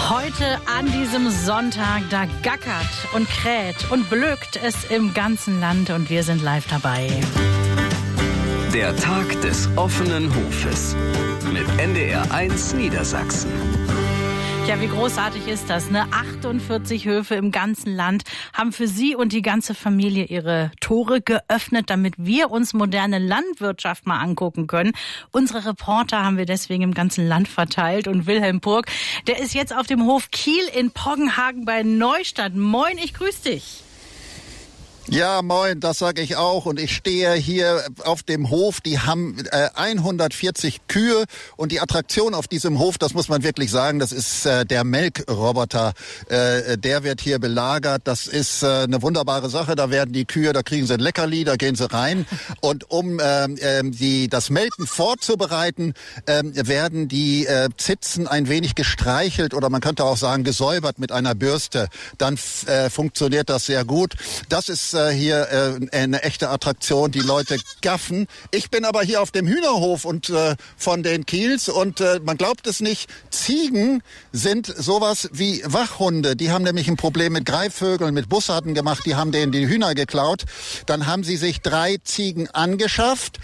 Heute an diesem Sonntag, da gackert und kräht und blökt es im ganzen Land und wir sind live dabei. Der Tag des offenen Hofes mit NDR1 Niedersachsen. Ja, wie großartig ist das, ne? 48 Höfe im ganzen Land haben für Sie und die ganze Familie ihre Tore geöffnet, damit wir uns moderne Landwirtschaft mal angucken können. Unsere Reporter haben wir deswegen im ganzen Land verteilt und Wilhelm Purg, der ist jetzt auf dem Hof Kiel in Poggenhagen bei Neustadt. Moin, ich grüße dich. Ja, moin, das sage ich auch. Und ich stehe hier auf dem Hof. Die haben 140 Kühe. Und die Attraktion auf diesem Hof, das muss man wirklich sagen, das ist der Melkroboter. Der wird hier belagert. Das ist eine wunderbare Sache. Da werden die Kühe, da kriegen sie ein Leckerli, da gehen sie rein. Und um das Melken vorzubereiten, werden die Zitzen ein wenig gestreichelt oder man könnte auch sagen gesäubert mit einer Bürste. Dann funktioniert das sehr gut. Das ist hier eine echte Attraktion, die Leute gaffen. Ich bin aber hier auf dem Hühnerhof und von den Kiels und man glaubt es nicht, Ziegen sind sowas wie Wachhunde. Die haben nämlich ein Problem mit Greifvögeln, mit Bussarden gemacht, die haben denen die Hühner geklaut. Dann haben sie sich 3 Ziegen angeschafft